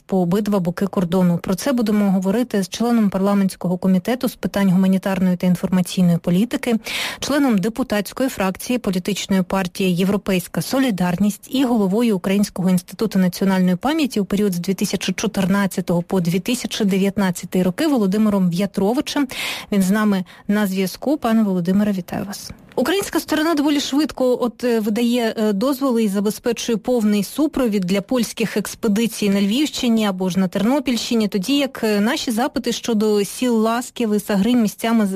по обидва боки кордону. Про це будемо говорити з членом парламентського комітету з питань гуманітарної та інформаційної політики, членом депутатської фракції політичної партії «Європейська солідарність» і головою Українського інституту національної пам'яті у період з 2014 по 2019 роки Володимиром В'ятровичем. Він з нами на зв'язку. Пане Володимире, вітаю вас. Українська сторона доволі швидко видає дозволи і забезпечує повний супровід для польських експедицій на Львівщині або ж на Тернопільщині, тоді як наші запити щодо сіл Ласків і Сагринь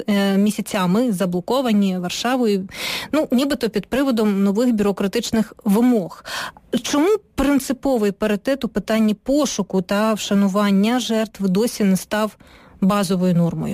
місяцями заблоковані Варшавою, нібито під приводом нових бюрократичних вимог. Чому принциповий паритет у питанні пошуку та вшанування жертв досі не став базовою нормою?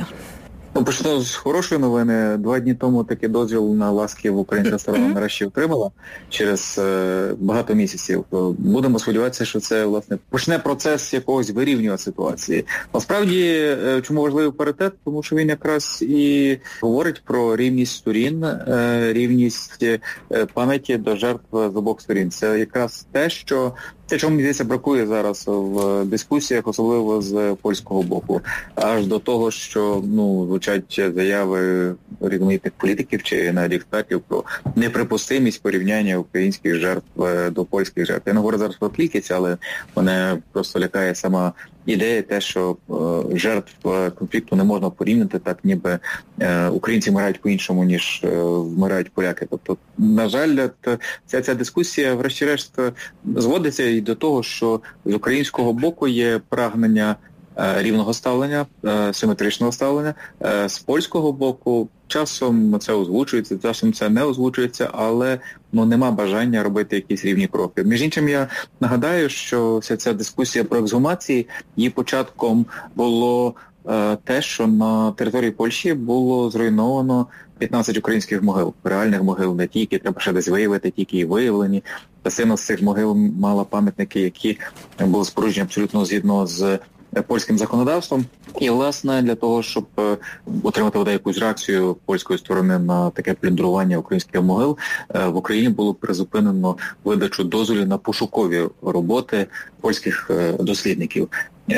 Почну з хорошої новини. 2 дні тому такий дозвіл на Ласків українська сторона нарешті отримала через багато місяців. Будемо сподіватися, що це, власне, почне процес якогось вирівнювання ситуації. Насправді, чому важливий паритет? Тому що він якраз і говорить про рівність сторін, рівність пам'яті до жертв з обох сторін. Це якраз те, чому, мені здається, бракує зараз в дискусіях, особливо з польського боку. Аж до того, що, звучать заяви різноманітних політиків чи навіть експертів про неприпустимість порівняння українських жертв до польських жертв. Я не говорю зараз про кількість, але мене просто лякає сама ідея те, що жертв конфлікту не можна порівняти так, ніби українці вмирають по-іншому, ніж вмирають поляки. Тобто, на жаль, ця дискусія, врешті-решт, зводиться і до того, що з українського боку є прагнення рівного ставлення, симетричного ставлення. З польського боку часом це озвучується, часом це не озвучується, але нема бажання робити якісь рівні кроки. Між іншим, я нагадаю, що вся ця дискусія про ексгумації, її початком було те, що на території Польщі було зруйновано 15 українських могил, реальних могил, не ті, які треба ще десь виявити, ті, які виявлені. Частина з цих могил мала пам'ятники, які були споруджені абсолютно згідно з польським законодавством. І, власне, для того, щоб отримати якусь реакцію польської сторони на таке плюндрування українських могил, в Україні було призупинено видачу дозволів на пошукові роботи польських дослідників.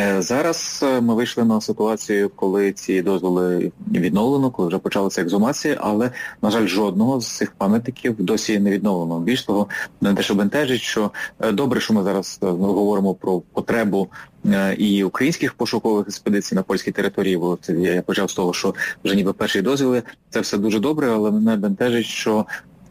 Зараз ми вийшли на ситуацію, коли ці дозволи відновлено, коли вже почалася ексгумація, але, на жаль, жодного з цих пам'ятників досі не відновлено. Більш того, не те, що бентежить, що добре, що ми зараз говоримо про потребу і українських пошукових експедицій на польській території, бо це я почав з того, що вже ніби перші дозвіли, це все дуже добре, але мене бентежить, що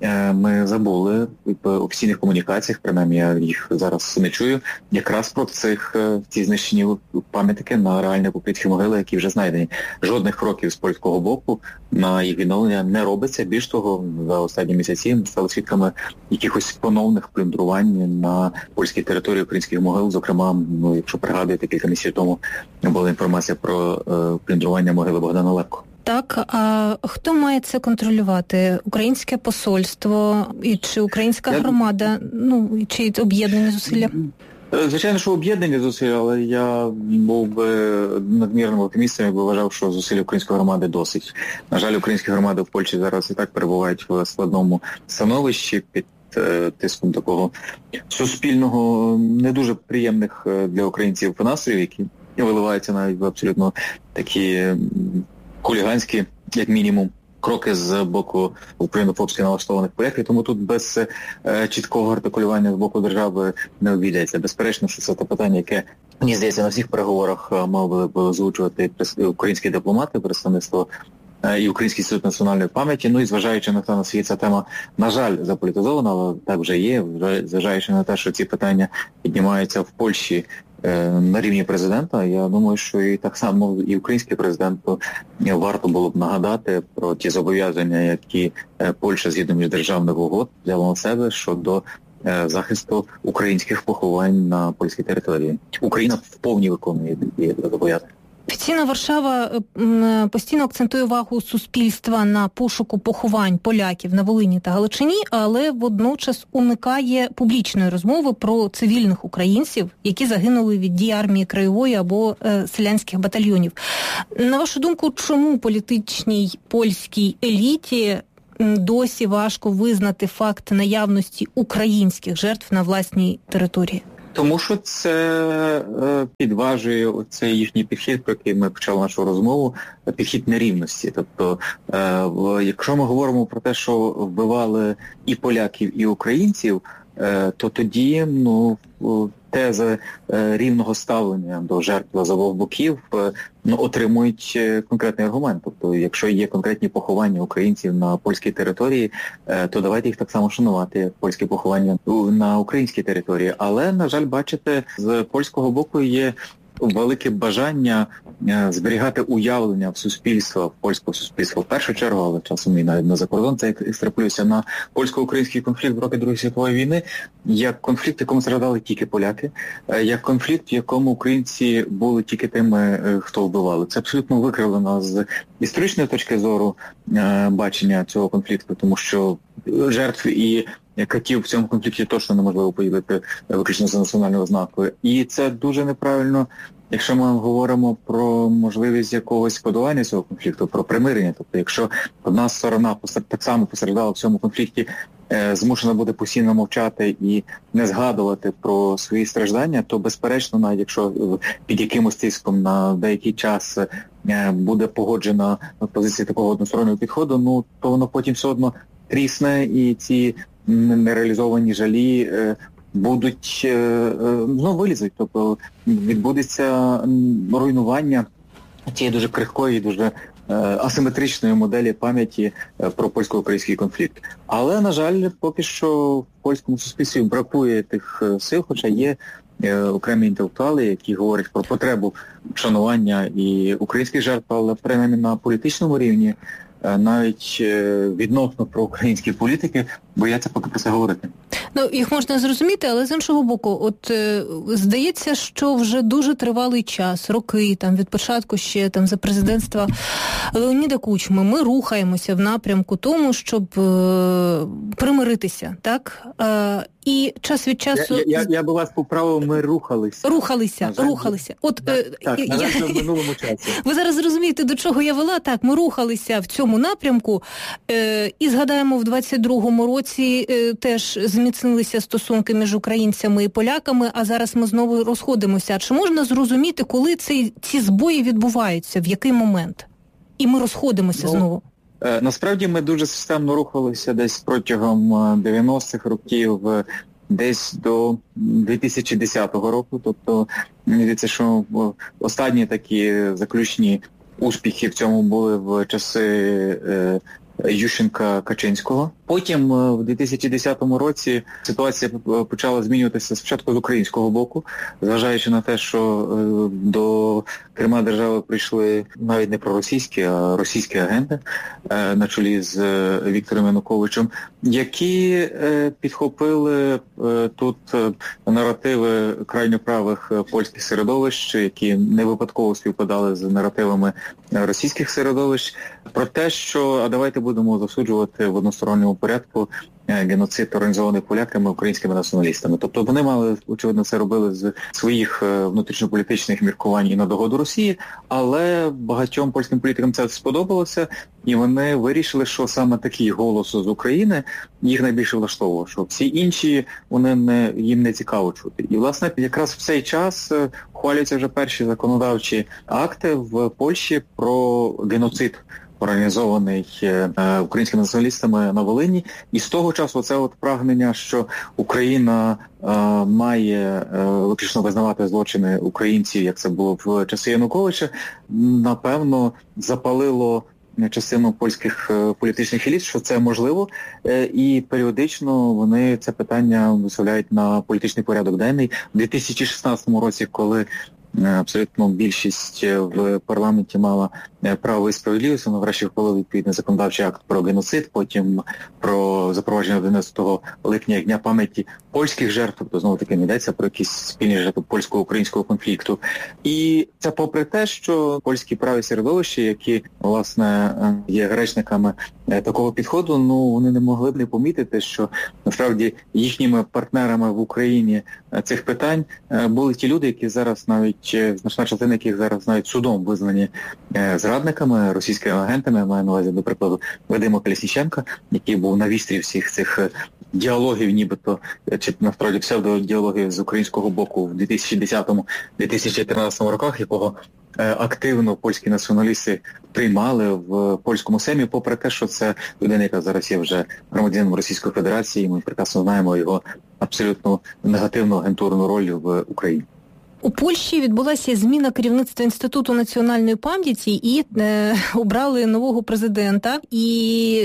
ми забули в офіційних комунікаціях, принаймні я їх зараз не чую, якраз про ці знищені пам'ятники на реальних українських могилах, які вже знайдені. Жодних кроків з польського боку на їх відновлення не робиться. Більш того, за останні місяці ми стали свідками якихось поновних плюндрувань на польській території українських могил. Зокрема, якщо пригадуєте, кілька місяців тому була інформація про плюндрування могили Богдана Лепко. Так, а хто має це контролювати? Українське посольство і чи українська громада, чи об'єднані зусилля? Звичайно, що об'єднані зусилля, але я був би надмірним оптимістом, якби вважав, що зусиль української громади досить. На жаль, українські громади в Польщі зараз і так перебувають в складному становищі під тиском такого суспільного, не дуже приємних для українців настроїв, які виливаються навіть в абсолютно такі хуліганські, як мінімум, кроки з боку українофобськи налаштованих поляків, тому тут без чіткого артикулювання з боку держави не обійдеться. Безперечно, що це те питання, яке, мені здається, на всіх переговорах мали б озвучувати українські дипломати, представництво і Український інститут національної пам'яті. І зважаючи на те, наскільки ця тема, на жаль, заполітизована, але так вже є, зважаючи на те, що ці питання піднімаються в Польщі на рівні президента, я думаю, що і так само і український президенту варто було б нагадати про ті зобов'язання, які Польща згідно міждержавних угод взяла на себе щодо захисту українських поховань на польській території. Україна вповні виконує ці зобов'язання. Офіційно Варшава постійно акцентує увагу суспільства на пошуку поховань поляків на Волині та Галичині, але водночас уникає публічної розмови про цивільних українців, які загинули від дій армії краєвої або селянських батальйонів. На вашу думку, чому політичній польській еліті досі важко визнати факт наявності українських жертв на власній території? Тому що це підважує оцей їхній підхід, про який ми почали нашу розмову, підхід нерівності. Тобто, якщо ми говоримо про те, що вбивали і поляків, і українців, то тоді, тези рівного ставлення до жертв з обох боків отримують конкретний аргумент. Тобто, якщо є конкретні поховання українців на польській території, то давайте їх так само шанувати, як польські поховання на українській території. Але, на жаль, бачите, з польського боку є велике бажання зберігати уявлення в суспільства, в польського суспільства в першу чергу, але часом і навіть на закордон, це екстраполюється на польсько-український конфлікт в роки Другої світової війни, як конфлікт, в якому страждали тільки поляки, як конфлікт, в якому українці були тільки тими, хто вбивали. Це абсолютно викривлено з історичної точки зору бачення цього конфлікту, тому що жертв і катів в цьому конфлікті точно неможливо поділити виключно за національною ознакою. І це дуже неправильно, якщо ми говоримо про можливість якогось подолання цього конфлікту, про примирення. Тобто, якщо одна сторона так само постраждала в цьому конфлікті, змушена буде постійно мовчати і не згадувати про свої страждання, то, безперечно, навіть якщо під якимось тиском на деякий час буде погоджена позиція такого одностороннього підходу, то воно потім все одно трісне, і ці нереалізовані жалі будуть, вилізуть. Тобто відбудеться руйнування цієї дуже крихкої, дуже асиметричної моделі пам'яті про польсько-український конфлікт. Але, на жаль, поки що в польському суспільстві бракує тих сил, хоча є окремі інтелектуали, які говорять про потребу вшанування і українських жертв, але принаймні на політичному рівні навіть відносно про українські політики бояться поки про це говорити. Їх можна зрозуміти, але з іншого боку, здається, що вже дуже тривалий час, роки, від початку ще за президентства Леоніда Кучми, ми рухаємося в напрямку тому, щоб примиритися, так? І час від часу... Я би вас поправив, ми рухалися. Рухалися. Так, на жаль, в минулому часі. Ви зараз зрозумієте, до чого я вела? Так, ми рухалися в цьому напрямку, і згадаємо, в 22-му році теж зміцнилися стосунки між українцями і поляками, а зараз ми знову розходимося. Чи можна зрозуміти, коли ці збої відбуваються, в який момент? І ми розходимося знову? Насправді ми дуже системно рухалися десь протягом 90-х років, десь до 2010 року. Тобто, мені здається, що останні такі заключні успіхи в цьому були в часи Ющенка-Качинського. Потім в 2010 році ситуація почала змінюватися спочатку з українського боку, зважаючи на те, що до керма держави прийшли навіть не проросійські, а російські агенти на чолі з Віктором Януковичем, які підхопили тут наративи крайньо правих польських середовищ, які не випадково співпадали з наративами російських середовищ, про те, що давайте будемо засуджувати в односторонньому порядку геноцид, організований поляками, українськими націоналістами. Тобто вони мали, очевидно, це робили з своїх внутрішньополітичних міркувань і на догоду Росії, але багатьом польським політикам це сподобалося, і вони вирішили, що саме такий голос з України їх найбільше влаштовував, що всі інші їм не цікаво чути. І, власне, якраз в цей час ухвалюються вже перші законодавчі акти в Польщі про геноцид, організований українськими націоналістами на Волині. І з того часу це прагнення, що Україна має виключно визнавати злочини українців, як це було в часи Януковича, напевно, запалило частину польських політичних еліт, що це можливо, і періодично вони це питання виставляють на політичний порядок денний. У 2016 році, коли абсолютно більшість в парламенті мала право і справедливість, воно врешті вхвалили відповідний законодавчий акт про геноцид, потім про запровадження 11 липня як Дня пам'яті польських жертв, тобто знову таки не йдеться про якісь спільні жертви польсько-українського конфлікту. І це попри те, що польські праві середовища, які, власне, є гречниками такого підходу, вони не могли б не помітити, що насправді їхніми партнерами в Україні цих питань були ті люди, які зараз навіть, значна частина яких зараз навіть судом визнані зрадниками, російськими агентами, я маю на увазі, до прикладу, Вадима Колесніченка, який був на вістрі всіх цих діалогів нібито, чи насправді псевдодіалогів з українського боку в 2010-2013 роках, якого активно польські націоналісти приймали в польському Сеймі, попри те, що це людина, яка зараз є вже громадянином Російської Федерації, ми прекрасно знаємо його абсолютно негативну агентурну роль в Україні. У Польщі відбулася зміна керівництва Інституту національної пам'яті і обрали нового президента. І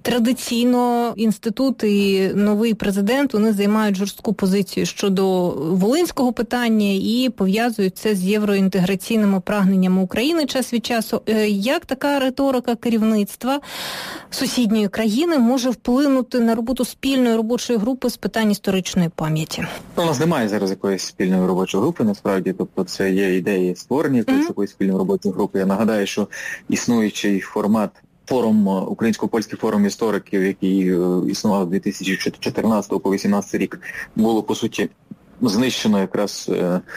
традиційно інститут і новий президент, вони займають жорстку позицію щодо волинського питання і пов'язують це з євроінтеграційними прагненнями України час від часу. Як така риторика керівництва сусідньої країни може вплинути на роботу спільної робочої групи з питань історичної пам'яті? У нас немає зараз якоїсь спільної робочої групи, насправді, тобто це є ідеї створення якоїсь такої спільної робочої групи. Я нагадаю, що існуючий формат Українсько-польський форум істориків, який існував з 2014 по 2018 рік, було, по суті, знищено якраз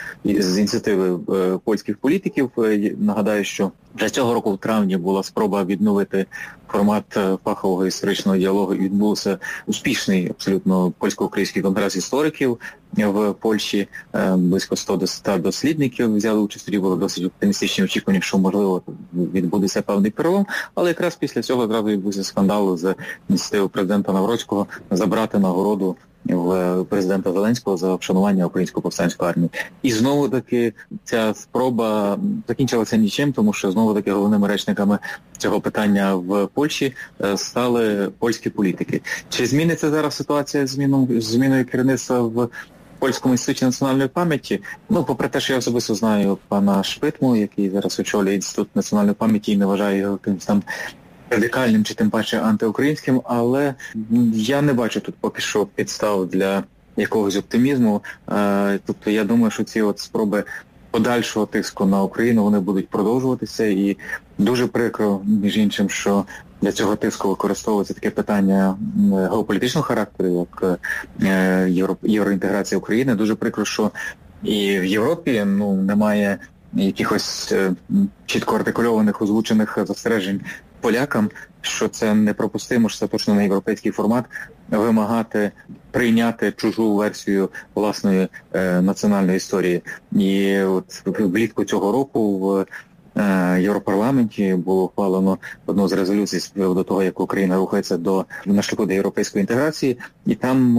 з ініціативи польських політиків. Нагадаю, що вже цього року в травні була спроба відновити формат фахового історичного діалогу, і відбувся успішний абсолютно польсько-український конгрес істориків в Польщі. Близько 100 дослідників взяли участь, тоді було досить оптимістичні очікування, що, можливо, відбудеться певний перелом, але якраз після цього одразу відбувся скандал з ініціативи президента Навроцького забрати нагороду в президента Зеленського за вшанування Української повстанської армії. І знову-таки ця спроба закінчилася нічим, тому що знову-таки головними речниками цього питання в Польщі стали польські політики. Чи зміниться зараз ситуація з зміною керівництва в Польському інституті національної пам'яті? Попри те, що я особисто знаю пана Шпитму, який зараз очолює Інститут національної пам'яті і не вважає його якимось там радикальним чи тим паче антиукраїнським, але я не бачу тут поки що підстав для якогось оптимізму. Тобто я думаю, що ці спроби подальшого тиску на Україну, вони будуть продовжуватися, і дуже прикро, між іншим, що для цього тиску використовується таке питання геополітичного характеру, як євроінтеграція України. Дуже прикро, що і в Європі немає якихось чітко артикульованих, озвучених застережень полякам, що це непропустимо, що це точно не європейський формат, вимагати прийняти чужу версію власної національної історії. І влітку цього року в Європарламенті було ухвалено одну з резолюцій з приводу того, як Україна рухається на шляху до європейської інтеграції, і там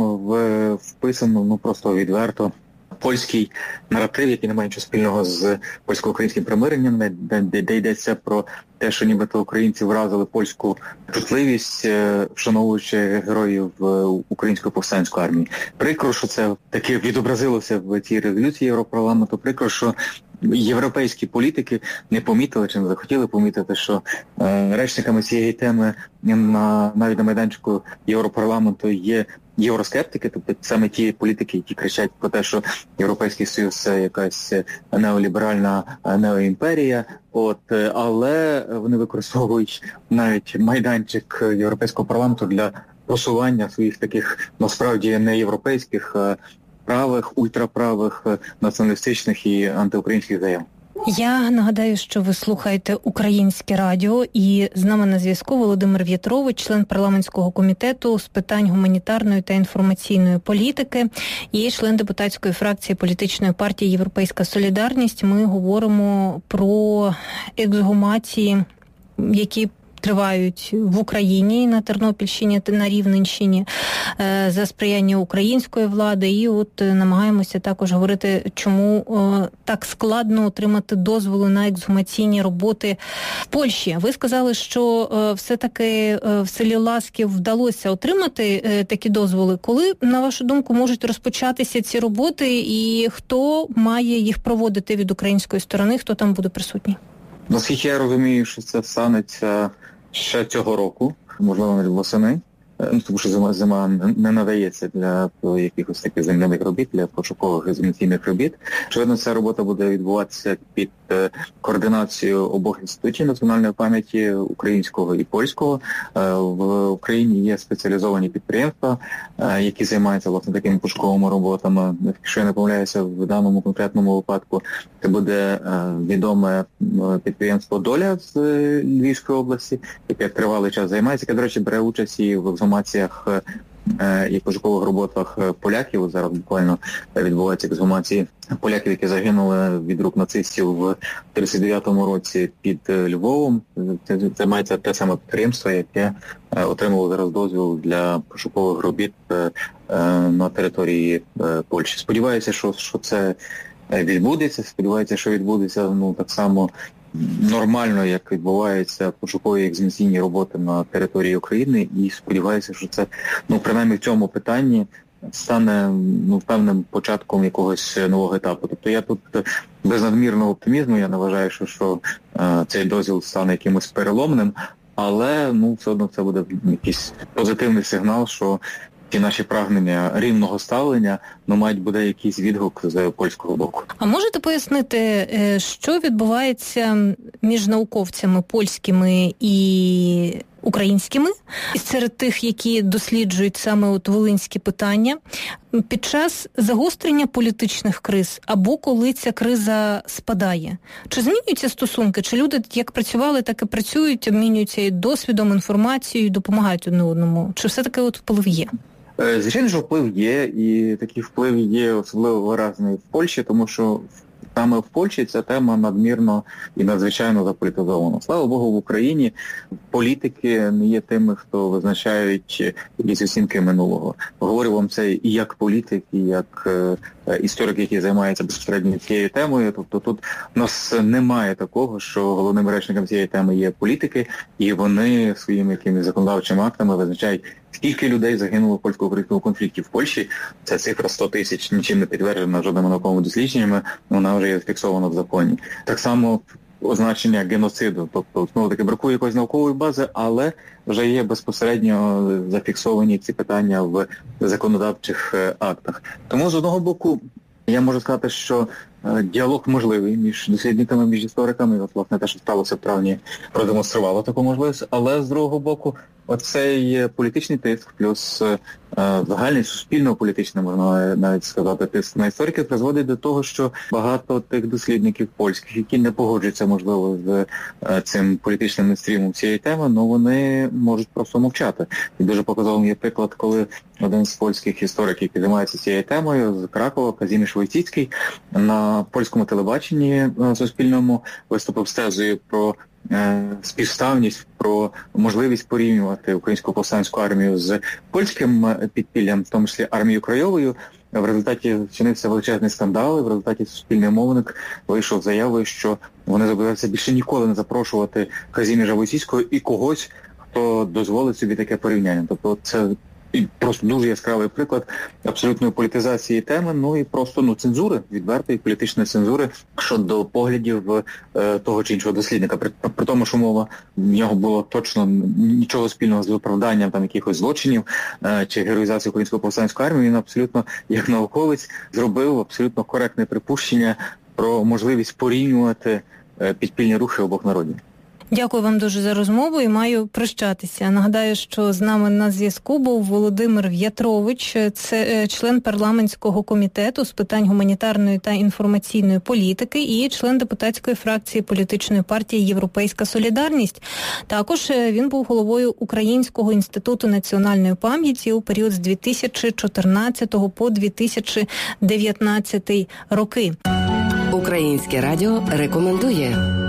вписано просто відверто польський наратив, який не має нічого спільного з польсько-українським примиренням, де йдеться про те, що нібито українці вразили польську чутливість, вшановуючи героїв Української повстанської армії. Прикро, що це таки відобразилося в цій резолюції Європарламенту. Прикро, що європейські політики не помітили чи не захотіли помітити, що речниками цієї теми навіть на майданчику Європарламенту є євроскептики, тобто саме ті політики, які кричать про те, що Європейський Союз – це якась неоліберальна неоімперія, але вони використовують навіть майданчик Європейського парламенту для просування своїх таких, насправді, не європейських, правих, ультраправих, націоналістичних і антиукраїнських заяв. Я нагадаю, що ви слухаєте Українське радіо, і з нами на зв'язку Володимир В'ятрович, член парламентського комітету з питань гуманітарної та інформаційної політики і член депутатської фракції політичної партії «Європейська солідарність». Ми говоримо про ексгумації, які тривають в Україні, на Тернопільщині та на Рівненщині за сприяння української влади. І намагаємося також говорити, чому так складно отримати дозволи на ексгумаційні роботи в Польщі. Ви сказали, що все-таки в селі Ласків вдалося отримати такі дозволи. Коли, на вашу думку, можуть розпочатися ці роботи і хто має їх проводити від української сторони, хто там буде присутній? Наскільки я розумію, що це станеться ще цього року, можливо, навіть восени, тому що зима не надається для якихось таких земляних робіт, для пошукових ексгумаційних робіт. Очевидно, ця робота буде відбуватися під координацією обох інститутів національної пам'яті, українського і польського. В Україні є спеціалізовані підприємства, які займаються, власне, такими пошуковими роботами. Якщо я не помиляюся, в даному конкретному випадку це буде відоме підприємство «Доля» з Львівської області, яке тривалий час займається, яке, до речі, бере участь і в ексгумаціях і пошукових роботах поляків. Зараз буквально відбуваються ексгумації поляків, які загинули від рук нацистів в 1939 році під Львовом. Це мається те саме підприємство, яке отримало зараз дозвіл для пошукових робіт на території Польщі. Сподіваюся, що це відбудеться. Сподіваюся, що відбудеться так само нормально, як відбуваються пошукові екзумаційні роботи на території України, і сподіваюся, що це, принаймні в цьому питанні стане певним початком якогось нового етапу. Тобто я тут без надмірного оптимізму, я не вважаю, що цей дозвіл стане якимось переломним, але все одно це буде якийсь позитивний сигнал, що ті наші прагнення рівного ставлення, мають буде якийсь відгук з польського боку. А можете пояснити, що відбувається між науковцями польськими і українськими, серед тих, які досліджують саме волинські питання, під час загострення політичних криз або коли ця криза спадає? Чи змінюються стосунки? Чи люди як працювали, так і працюють, обмінюються і досвідом, інформацією, допомагають одне одному? Чи все-таки вплив є? Звичайно, що вплив є, і такий вплив є особливо виразний в Польщі, тому що саме в Польщі ця тема надмірно і надзвичайно заполітизована. Слава Богу, в Україні політики не є тими, хто визначають якісь оцінки минулого. Говорю вам це і як політик, і як історик, який займається безпосередньо цією темою. Тобто тут у нас немає такого, що головним речником цієї теми є політики, і вони своїми якимись законодавчими актами визначають, скільки людей загинуло в польсько-українському конфлікті. В Польщі ця цифра 100 тисяч нічим не підтверджена жодними науковими дослідженнями, вона вже є зафіксована в законі. Так само означення геноциду, тобто, знову-таки, бракує якоїсь наукової бази, але вже є безпосередньо зафіксовані ці питання в законодавчих актах. Тому, з одного боку, я можу сказати, що діалог можливий між дослідниками, між істориками, от, власне, те, що сталося в травні, продемонструвало таку можливість, але, з другого боку, оцей політичний тиск, плюс загальний суспільно-політичний, можна навіть сказати, тиск на істориків, призводить до того, що багато тих дослідників польських, які не погоджуються, можливо, з цим політичним настрімом цієї теми, вони можуть просто мовчати. І дуже показовим є приклад, коли один з польських істориків, який займається цією темою, з Кракова, Казіміш Войціцький, на польському телебаченні суспільному виступив з тезою про співставність, про можливість порівнювати українську повстанську армію з польським підпіллям, в тому числі армією Крайовою. В результаті вчинився величезний скандал, і в результаті суспільний мовник вийшов з заявою, що вони зобов'язуються більше ніколи не запрошувати Казіміжа Войціцького і когось, хто дозволить собі таке порівняння. Тобто це просто дуже яскравий приклад абсолютної політизації теми, і просто цензури, відвертої політичної цензури щодо поглядів того чи іншого дослідника. При тому, що мова в нього було точно нічого спільного з виправданням якихось злочинів чи героїзації української повстанської армії, він абсолютно, як науковець, зробив абсолютно коректне припущення про можливість порівнювати підпільні рухи обох народів. Дякую вам дуже за розмову і маю прощатися. Нагадаю, що з нами на зв'язку був Володимир В'ятрович, це член парламентського комітету з питань гуманітарної та інформаційної політики і член депутатської фракції політичної партії «Європейська солідарність». Також він був головою Українського інституту національної пам'яті у період з 2014 по 2019 роки. Українське радіо рекомендує.